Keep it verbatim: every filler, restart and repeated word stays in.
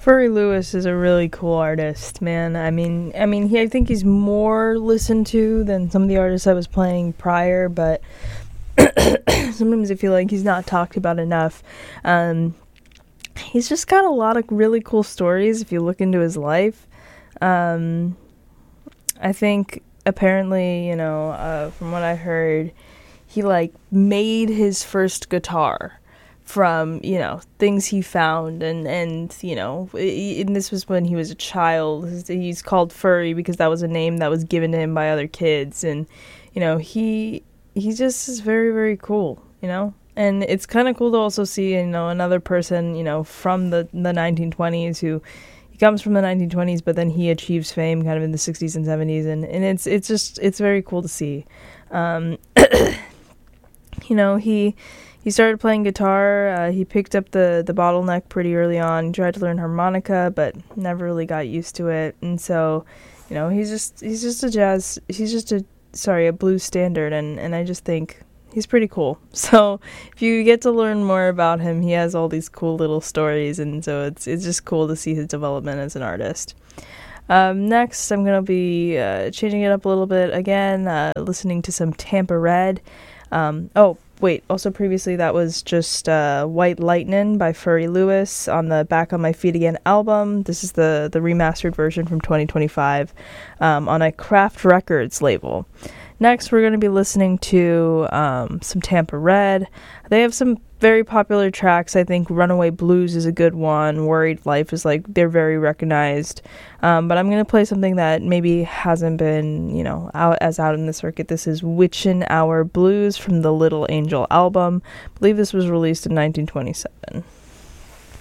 Furry Lewis is a really cool artist, man. I mean, I mean, he I think he's more listened to than some of the artists I was playing prior, but sometimes I feel like he's not talked about enough. Um, he's just got a lot of really cool stories if you look into his life. Um, I think apparently, you know, uh, from what I heard, he like made his first guitar from, you know, things he found, and and you know, and this was when he was a child. He's called Furry because that was a name that was given to him by other kids, and you know, he he just is very, very cool, you know. And it's kind of cool to also see, you know, another person, you know, from the the nineteen twenties who he comes from the nineteen twenties, but then he achieves fame kind of in the sixties and seventies, and and it's it's just it's very cool to see. Um, you know, he. He started playing guitar. Uh, he picked up the, the bottleneck pretty early on. He tried to learn harmonica, but never really got used to it. And so, you know, he's just he's just a jazz. He's just a sorry a blues standard, and, and I just think he's pretty cool. So if you get to learn more about him, he has all these cool little stories, and so it's it's just cool to see his development as an artist. Um, next, I'm gonna be uh, changing it up a little bit again, uh, listening to some Tampa Red. Um, oh. Wait, also previously that was just uh, White Lightnin' by Furry Lewis on the Back on My Feet Again album. This is the, the remastered version from twenty twenty-five um, on a Craft Records label. Next, we're going to be listening to um, some Tampa Red. They have some very popular tracks. I think Runaway Blues is a good one. Worried Life is like, they're very recognized. Um, but I'm going to play something that maybe hasn't been, you know, out as out in the circuit. This is Witchin' Hour Blues from the Little Angel album. I believe this was released in nineteen twenty-seven.